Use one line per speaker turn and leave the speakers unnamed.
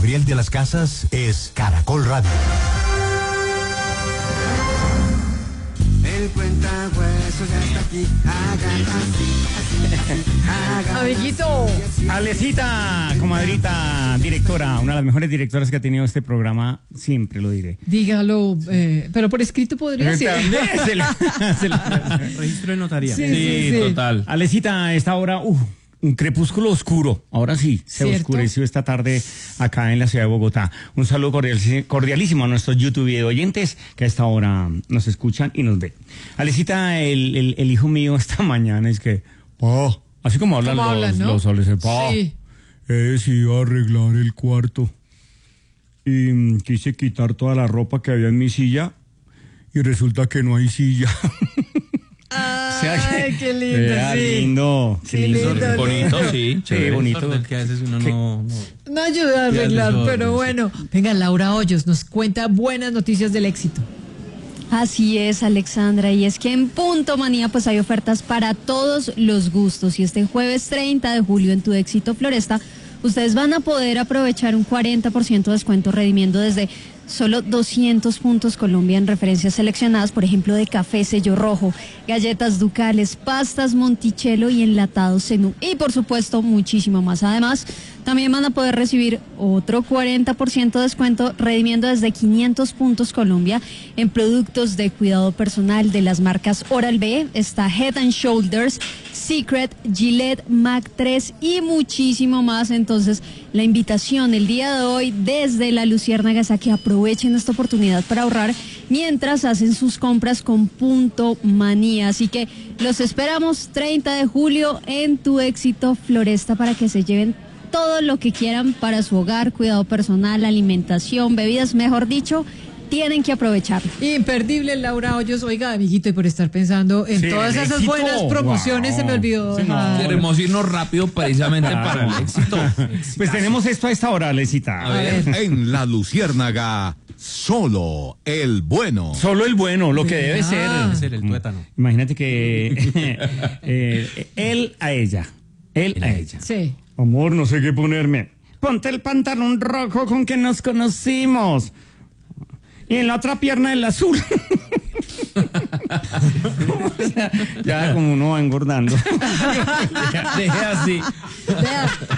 Gabriel de las Casas es Caracol Radio.
El cuentahuesos ya está aquí, hagan así,
Amiguito.
Alecita, comadrita, directora, una de las mejores directoras que ha tenido este programa, siempre lo diré.
Dígalo, pero por escrito podría ser.
Registro de notaría.
Sí,
total.
Alecita, a esta hora, un crepúsculo oscuro. Ahora sí, se
¿Cierto?
oscureció esta tarde acá en la ciudad de Bogotá. Un saludo cordialísimo a nuestros YouTube video oyentes que a esta hora nos escuchan y nos ven. Alecita, el hijo mío esta mañana es que, así como hablan
¿no?
los soles,
Sí.
se iba a arreglar el cuarto y quise quitar toda la ropa que había en mi silla y resulta que no hay silla.
Ay, qué lindo, sí.
Lindo.
Qué lindo.
Bonito, sí. Chévere.
Bonito.
Que a veces uno no...
No ayuda a arreglar, pero bueno. Venga, Laura Hoyos nos cuenta buenas noticias del éxito.
Así es, Alexandra, y es que en Punto Manía pues hay ofertas para todos los gustos y este jueves 30 de julio en Tu Éxito Floresta ustedes van a poder aprovechar un 40% de descuento redimiendo desde solo 200 puntos Colombia en referencias seleccionadas, por ejemplo, de café sello rojo, galletas ducales, pastas Monticello y enlatados Zenú. Y por supuesto, muchísimo más. Además, también van a poder recibir otro 40% de descuento redimiendo desde 500 puntos Colombia en productos de cuidado personal de las marcas Oral-B, está Head and Shoulders, Secret, Gillette, Mac 3 y muchísimo más. Entonces, la invitación el día de hoy desde La Luciérnaga es a que aprovechen esta oportunidad para ahorrar mientras hacen sus compras con Punto Manía. Así que los esperamos 30 de julio en Tu Éxito Floresta para que se lleven todo lo que quieran para su hogar, cuidado personal, alimentación, bebidas, mejor dicho, tienen que aprovecharlo.
Imperdible, Laura Hoyos. Oiga, amiguito, y por estar pensando en todas esas
éxito.
buenas promociones, se me olvidó.
Sí, no.
Queremos irnos rápido precisamente para el éxito.
Pues tenemos esto a esta hora, Alecita.
A ver.
En La Luciérnaga, solo el bueno.
Solo el bueno, lo que debe ser.
Debe ser el tuétano.
Imagínate que él a ella.
Sí.
Amor, no sé qué ponerme. Ponte el pantalón rojo con que nos conocimos. Y en la otra pierna el azul. O sea, ya como uno va engordando.
Deje así.
Vea,